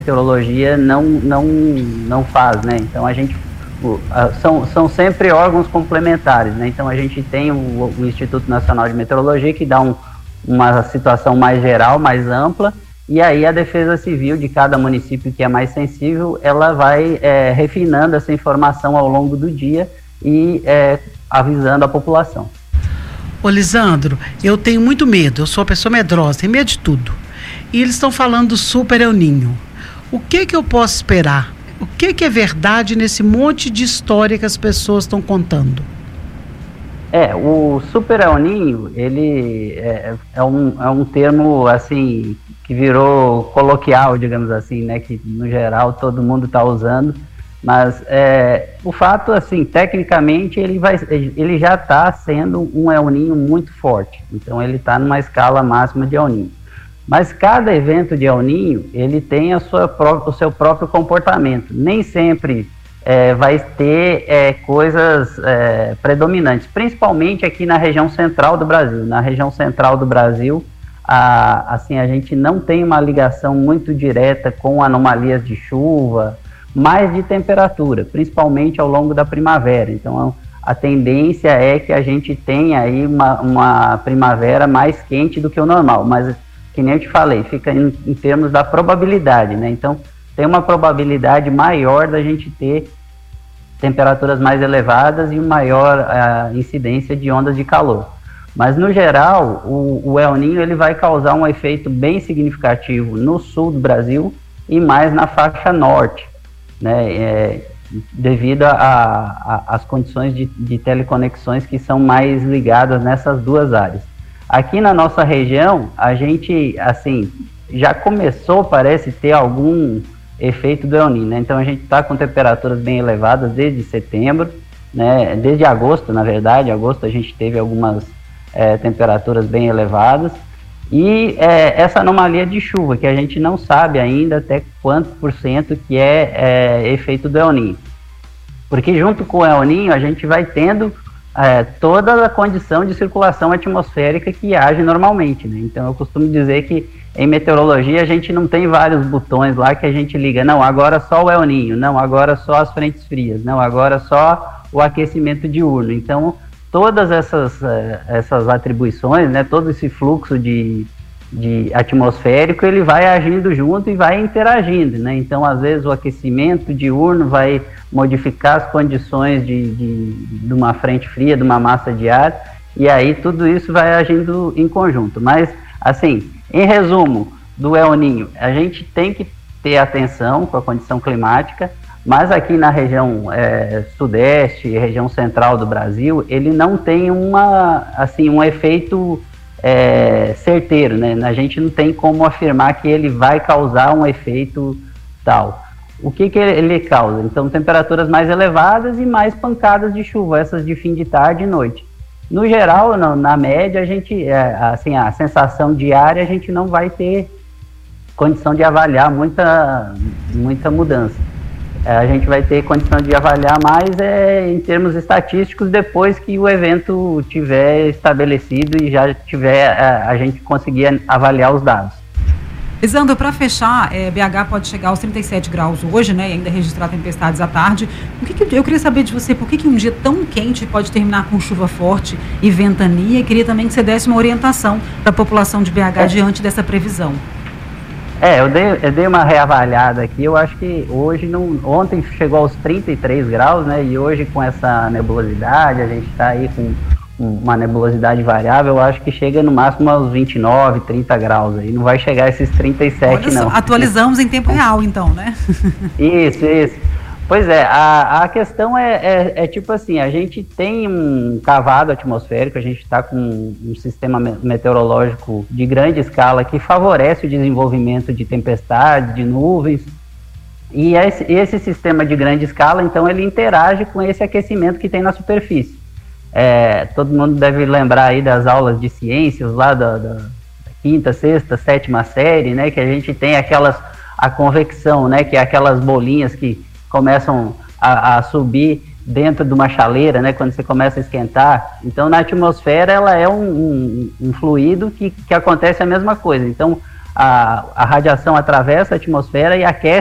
meteorologia não faz, né? Então a gente são sempre órgãos complementares, né? Então a gente tem o Instituto Nacional de Meteorologia, que dá uma situação mais geral, mais ampla, e aí a Defesa Civil de cada município que é mais sensível, ela vai refinando essa informação ao longo do dia e avisando a população. Ô Lisandro, eu tenho muito medo, eu sou uma pessoa medrosa, tenho medo de tudo. E eles estão falando do Super El Niño. O que eu posso esperar? O que é verdade nesse monte de história que as pessoas estão contando? O Super El Niño, ele é um termo, assim, que virou coloquial, digamos assim, né? Que, no geral, todo mundo está usando. Mas o fato, assim, tecnicamente, ele já está sendo um El Niño muito forte. Então, ele está numa escala máxima de El Niño. Mas cada evento de El Niño, ele tem o seu próprio comportamento. Nem sempre vai ter coisas predominantes, principalmente aqui na região central do Brasil. Na região central do Brasil, a gente não tem uma ligação muito direta com anomalias de chuva, mas de temperatura, principalmente ao longo da primavera. Então, a tendência é que a gente tenha aí uma primavera mais quente do que o normal, mas, que nem eu te falei, fica em termos da probabilidade, né? Então, tem uma probabilidade maior da gente ter temperaturas mais elevadas e uma maior incidência de ondas de calor. Mas, no geral, o El Niño ele vai causar um efeito bem significativo no sul do Brasil e mais na faixa norte, né? Devido às condições de teleconexões que são mais ligadas nessas duas áreas. Aqui na nossa região, a gente, assim, já começou, parece, ter algum efeito do El Niño, né? Então a gente está com temperaturas bem elevadas desde setembro, né? Desde agosto, na verdade, agosto a gente teve algumas temperaturas bem elevadas, e essa anomalia de chuva, que a gente não sabe ainda até quanto por cento que é efeito do El Niño. Porque junto com o El Niño a gente vai tendo toda a condição de circulação atmosférica que age normalmente, né? Então eu costumo dizer que em meteorologia a gente não tem vários botões lá que a gente liga, não, agora só o El Niño, não, agora só as frentes frias, não, agora só o aquecimento diurno. Então todas essas atribuições, né, todo esse fluxo de atmosférico, ele vai agindo junto e vai interagindo, né? Então, às vezes, o aquecimento diurno vai modificar as condições de uma frente fria, de uma massa de ar, e aí tudo isso vai agindo em conjunto. Mas, assim, em resumo, do El Niño, a gente tem que ter atenção com a condição climática, mas aqui na região sudeste, região central do Brasil, ele não tem um efeito certeiro, né? A gente não tem como afirmar que ele vai causar um efeito tal. O que ele causa? Então, temperaturas mais elevadas e mais pancadas de chuva, essas de fim de tarde e noite. No geral, na média, a gente, assim, a sensação diária, a gente não vai ter condição de avaliar muita mudança. A gente vai ter condição de avaliar mais em termos estatísticos depois que o evento tiver estabelecido e já tiver a gente conseguir avaliar os dados. Lisandro, para fechar, BH pode chegar aos 37 graus hoje, né, e ainda registrar tempestades à tarde. Eu queria saber de você, por que um dia tão quente pode terminar com chuva forte e ventania? E queria também que você desse uma orientação para a população de BH diante dessa previsão. Eu dei uma reavaliada aqui, eu acho que ontem chegou aos 33 graus, né, e hoje com essa nebulosidade, a gente está aí com uma nebulosidade variável, eu acho que chega no máximo aos 29, 30 graus, aí não vai chegar a esses 37 Olha, não. Atualizamos em tempo real então, né? Isso. Pois a questão é tipo assim, a gente tem um cavado atmosférico, a gente está com um sistema meteorológico de grande escala que favorece o desenvolvimento de tempestades, de nuvens, e esse sistema de grande escala, então, ele interage com esse aquecimento que tem na superfície. Todo mundo deve lembrar aí das aulas de ciências lá da quinta, sexta, sétima série, né, que a gente tem a convecção, né, que é aquelas bolinhas que começam a subir dentro de uma chaleira, né, quando você começa a esquentar. Então, na atmosfera, ela é um fluido que acontece a mesma coisa. Então, a radiação atravessa a atmosfera e aquece